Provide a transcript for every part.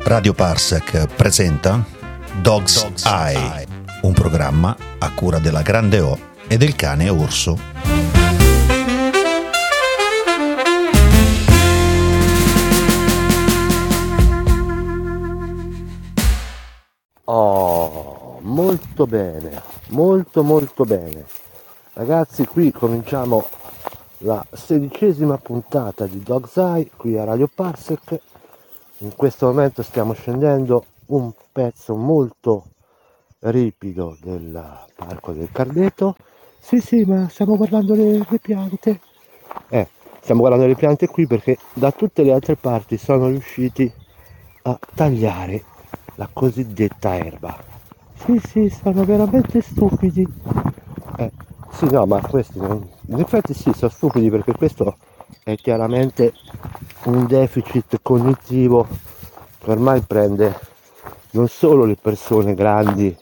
Radio Parsec presenta Dog's Eye, un programma a cura della Grande O e del cane orso. Oh, molto bene, molto bene. Ragazzi, qui cominciamo la 16ª puntata di Dog's Eye qui a Radio Parsec. In questo momento stiamo scendendo un pezzo molto ripido del parco del Cardeto. Sì, ma stiamo guardando le piante. Stiamo guardando le piante qui perché da tutte le altre parti sono riusciti a tagliare la cosiddetta erba. Sì, sono veramente stupidi. Sì, no, ma questi in effetti sì, sono stupidi perché questo è chiaramente un deficit cognitivo che ormai prende non solo le persone grandi,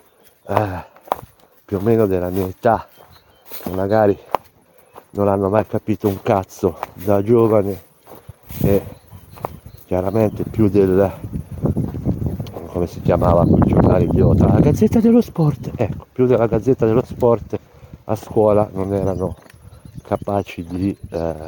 più o meno della mia età, che magari non hanno mai capito un cazzo da giovane, e chiaramente più del, come si chiamava quel giornale idiota, la Gazzetta dello Sport, ecco, più della Gazzetta dello Sport a scuola non erano capaci di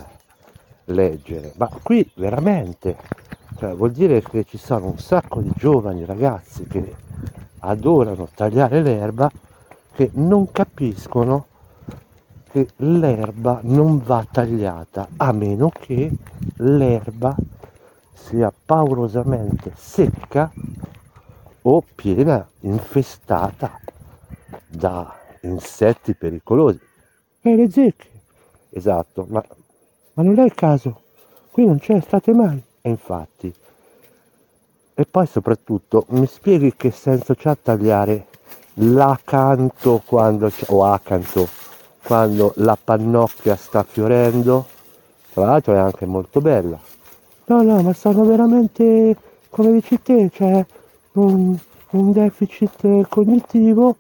leggere. Ma qui veramente, cioè, vuol dire che ci sono un sacco di giovani ragazzi che adorano tagliare l'erba, che non capiscono che l'erba non va tagliata a meno che l'erba sia paurosamente secca o piena, infestata da insetti pericolosi. Le zecche. Esatto, ma non è il caso. Qui non c'è state mai. E infatti. E poi soprattutto mi spieghi che senso c'ha tagliare l'acanto o acanto quando la pannocchia sta fiorendo? Tra l'altro è anche molto bella. No, ma sono veramente, come dici te, cioè un deficit cognitivo.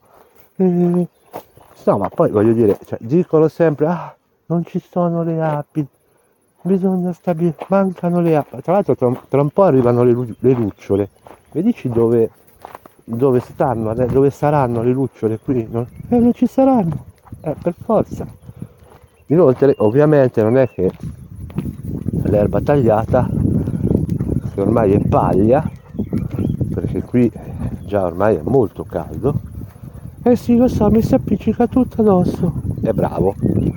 No, ma poi voglio dire, cioè, dicono sempre, non ci sono le api, bisogna stabilire, mancano le api. Tra l'altro tra un po' arrivano le lucciole. Mi dici dove stanno, dove saranno le lucciole qui? Non ci saranno, per forza. Inoltre, ovviamente non è che l'erba tagliata, che ormai è paglia, perché qui già ormai è molto caldo. Sì, lo so, mi si appiccica tutto addosso. È bravo.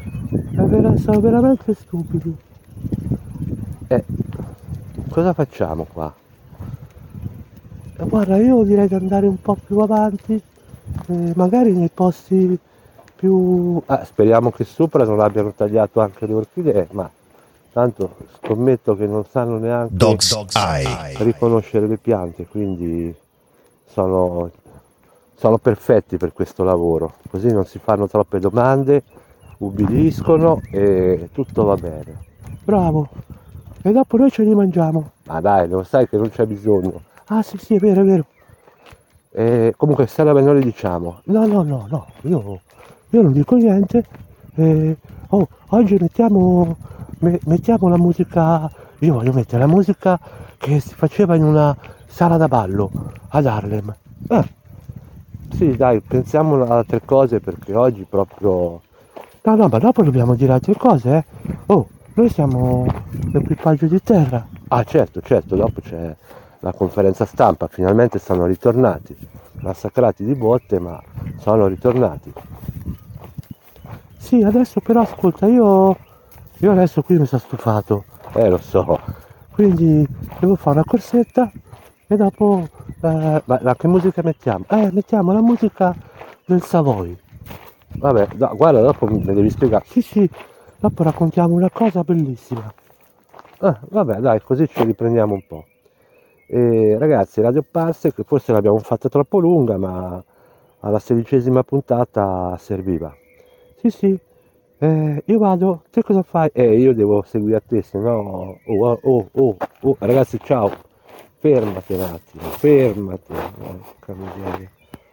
Sono veramente stupidi. Cosa facciamo qua? Guarda, io direi di andare un po' più avanti, magari nei posti più... speriamo che sopra non abbiano tagliato anche le orchidee, ma tanto scommetto che non sanno neanche Dog's Eye. riconoscere le piante, quindi sono perfetti per questo lavoro, così non si fanno troppe domande, ubbidiscono e tutto va bene. Bravo, e dopo noi ce li mangiamo. Ma dai, lo sai che non c'è bisogno. Sì, è vero. Comunque sarebbe non le diciamo. No, io non dico niente. Oggi mettiamo la musica, io voglio mettere la musica che si faceva in una sala da ballo ad Harlem. Sì, dai, pensiamo ad altre cose perché oggi proprio... No, ma dopo dobbiamo dire altre cose, noi siamo l'equipaggio di terra. Certo, dopo c'è la conferenza stampa, finalmente sono ritornati, massacrati di botte, ma sono ritornati. Sì, adesso però ascolta, io adesso qui mi sono stufato. Lo so. Quindi devo fare una corsetta e dopo... ma che musica mettiamo? Mettiamo la musica del Savoy. Vabbè, guarda, dopo mi devi spiegare. Sì, dopo raccontiamo una cosa bellissima. Vabbè, dai, così ci riprendiamo un po'. Ragazzi, Radio Parsec, forse l'abbiamo fatta troppo lunga, ma alla 16ª puntata serviva. Sì, io vado, te cosa fai? Io devo seguire a te, se no... ragazzi, ciao! Fermati un attimo, fermati! Porca miseria.